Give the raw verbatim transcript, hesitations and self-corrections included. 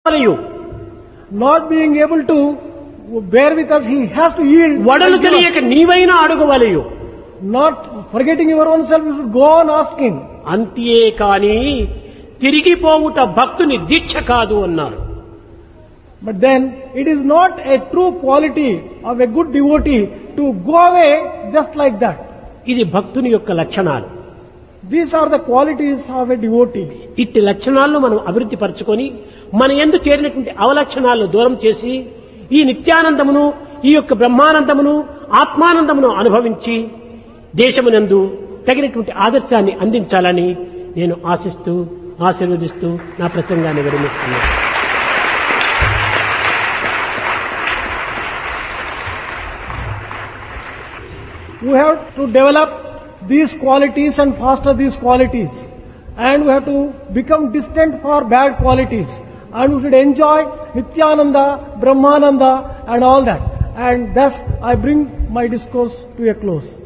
వలయు Not being able to bear with us, he has to yield. వడలు and give us. తెలియక నీవైనా అడుగు వలయు Not forgetting your own self, you should go on asking. అంతే కాని తిరిగిపోవుట భక్తుని దీక్ష కాదు అన్నారు. But then, it is not a true quality of a good devotee to go away just like that. ఇది భక్తుని యొక్క లక్షణాలు. These are the qualities of a devotee. ఇట్టి లక్షణాలను మనం అభివృద్ధి పరచుకొని మన యందు చేరినటువంటి అవలక్షణాలను దూరం చేసి ఈ నిత్యానందమును, ఈ యొక్క బ్రహ్మానందమును, ఆత్మానందమును అనుభవించి దేశమునందు తగినటువంటి ఆదర్శాన్ని అందించాలని నేను ఆశిస్తూ ఆశీర్వదిస్తూ నా ప్రసంగాన్ని విరమిస్తున్నాను. We have to develop these qualities and foster these qualities. And we have to become distant for bad qualities. And we should enjoy Nityananda, Brahmananda and all that. And thus I bring my discourse to a close.